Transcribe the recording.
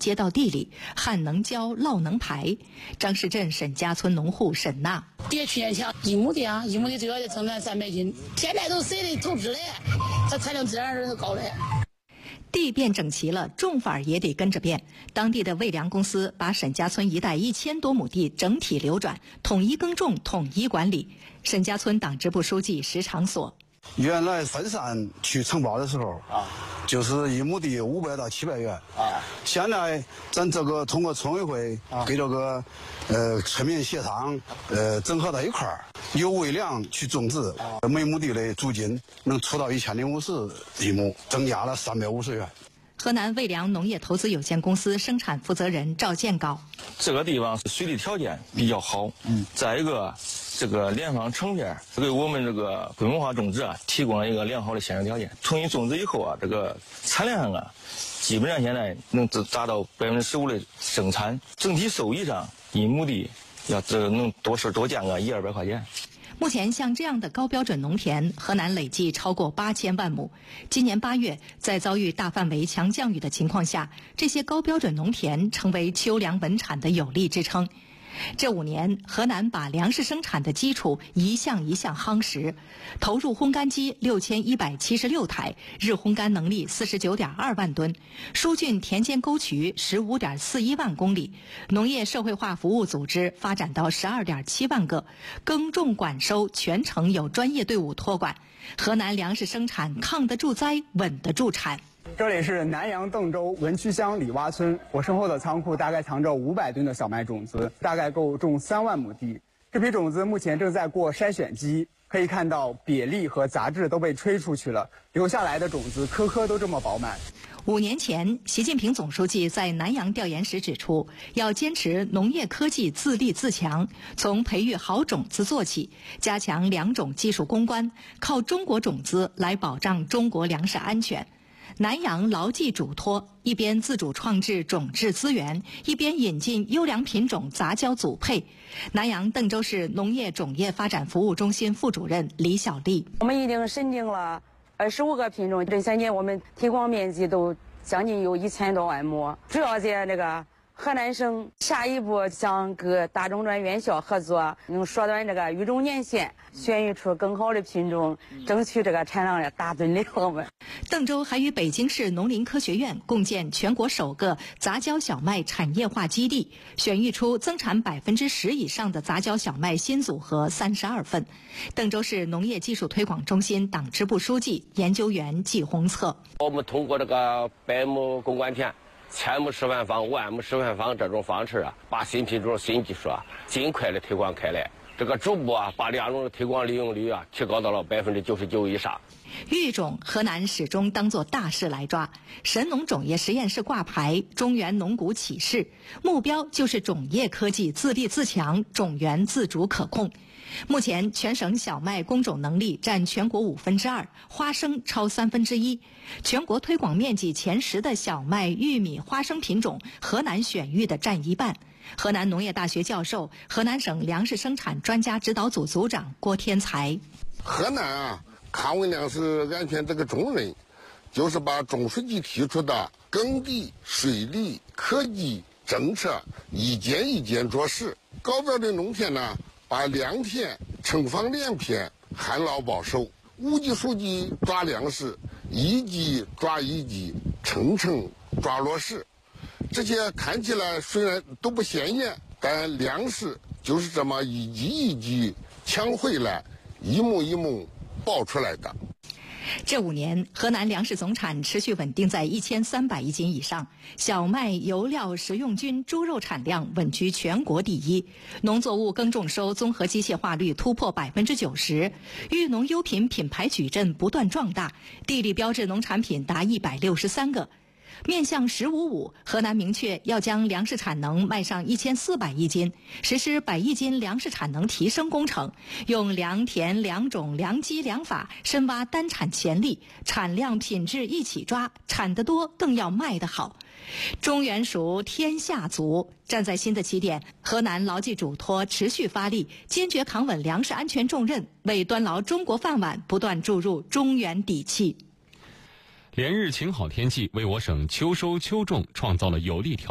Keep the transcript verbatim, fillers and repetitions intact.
接到地里，旱能浇，涝能排。张市镇沈家村农户沈娜： 比去年强，一亩地啊，一亩地最少得生产三百斤，现在都谁的投资嘞？这产量自然是高嘞。 地变整齐了，种法也得跟着变。当地的卫粮公司把沈家村一带一千多亩地整体流转，统一耕种，统一管理。沈家村党支部书记石长所： 原来分散去承包的时候啊，就是一亩地五百到七百元啊。现在咱这个通过村委会给这个呃村民协商，呃整合到一块儿，由卫粮去种植，每亩地的租金能出到一千零五十一亩，增加了三百五十元。 河南卫粮农业投资有限公司生产负责人赵建高： 这个地方水利条件比较好，嗯，再一个，这个联防成片给我们这个规模化种植啊提供了一个良好的现实条件。重新种植以后啊，这个产量啊，基本上现在能达到百分之十五的生产，整体收益上一亩地要这能多是多降个一二百块钱。 目前，像这样的高标准农田，河南累计超过八千万亩。今年八月，在遭遇大范围强降雨的情况下，这些高标准农田成为秋粮稳产的有力支撑。这五年，河南把粮食生产的基础一项一项夯实，投入烘干机六千一百七十六台，日烘干能力四十九点二万吨，疏浚田间沟渠十五点四一万公里，农业社会化服务组织发展到十二点七万个，耕种管收全程有专业队伍托管。河南粮食生产抗得住灾，稳得住产。 这里是南阳邓州文曲乡李洼村，我身后的仓库大概藏着五百吨的小麦种子，大概够种三万亩地。这批种子目前正在过筛选机，可以看到瘪粒和杂质都被吹出去了，留下来的种子颗颗都这么饱满。 五年前，习近平总书记在南阳调研时指出，要坚持农业科技自立自强，从培育好种子做起，加强良种技术攻关，靠中国种子来保障中国粮食安全。南阳牢记嘱托，一边自主创制种质资源，一边引进优良品种杂交组配。南阳邓州市农业种业发展服务中心副主任李小丽： 我们已经审定了二十五个品种，这三年我们推广面积都将近有一千多万亩，主要在这个河南省。下一步向各大中专院校合作，能缩短这个育种年限，选育出更好的品种，争取这个产量的大增的我们。 邓州还与北京市农林科学院共建全国首个杂交小麦产业化基地，选育出增产百分之十以上的杂交小麦新组合三十二份。邓州市农业技术推广中心党支部书记、研究员季宏策： 我们通过这个百亩公管田、千亩示范房、万亩示范房这种方式啊，把新品种、新技术啊尽快的推广开来。这个逐步啊，把两种的推广利用率啊提高到了百分之九十九以上。 育种，河南始终当作大事来抓。神农种业实验室挂牌，中原农谷启示，目标就是种业科技自立自强，种源自主可控。目前，全省小麦工种能力占全国五分之二，花生超三分之一。全国推广面积前十的小麦、玉米、花生品种，河南选育的占一半。河南农业大学教授、河南省粮食生产专家指导组组长郭天才： 河南啊，抗危粮食安全这个重任，就是把种书记提出的耕地、水利、科技政策一件一件着实。高标准农田呢，把良田城防连片旱涝保收，五级书记抓粮食，一级抓一级，层层抓落实。这些看起来虽然都不显眼，但粮食就是这么一级一级抢回来，一亩一亩爆出来的。 这五年，河南粮食总产持续稳定在一千三百亿斤以上，小麦、油料、食用菌、猪肉产量稳居全国第一，农作物耕种收综合机械化率突破百分之九十，育农优品品牌矩阵不断壮大，地理标志农产品达一百六十三个。面向“十五五”，河南明确要将粮食产能迈上一千四百亿斤，实施百亿斤粮食产能提升工程，用良田、良种、良机、良法深挖单产潜力，产量品质一起抓，产得多更要卖得好。中原熟，天下足。站在新的起点，河南牢记嘱托，持续发力，坚决扛稳粮食安全重任，为端牢中国饭碗不断注入中原底气。 连日晴好天气为我省秋收秋种创造了有利条件。